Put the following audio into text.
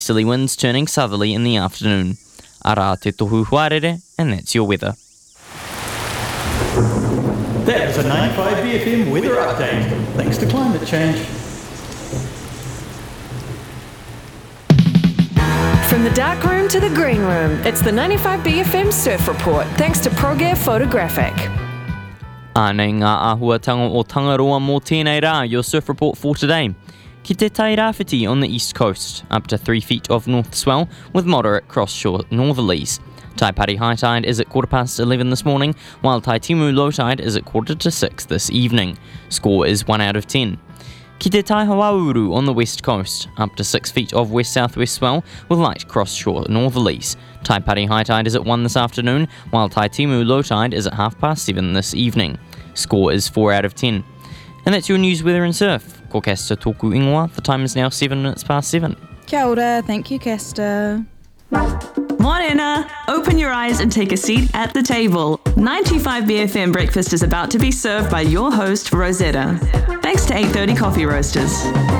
Easterly winds turning southerly in the afternoon. Ara te tohu huarere, and that's your weather. That was a 95 BFM weather update, thanks to climate change. From the dark room to the green room, it's the 95 BFM Surf Report, thanks to ProGear Photographic. Ānei ngā āhuatanga o Tangaroa mō tēnei rā, your surf report for today. Ki te Tairāwhiti on the east coast, up to 3 feet of north swell with moderate cross-shore northerlies. Taipari high tide is at 11:15 this morning, while Taitimu low tide is at 5:45 this evening. Score is 1 out of 10. Ki te Taihawauru on the west coast, up to 6 feet of west-southwest swell with light cross-shore northerlies. Taipari high tide is at 1 this afternoon, while Taitimu low tide is at 7:30 this evening. Score is 4 out of 10. And that's your news, weather and surf. Ko Castor tōku ingoa, the time is now 7:07. Kia ora, thank you, Castor. Morena! Open your eyes and take a seat at the table. 95 BFM breakfast is about to be served by your host, Rosetta. Thanks to 830 Coffee Roasters.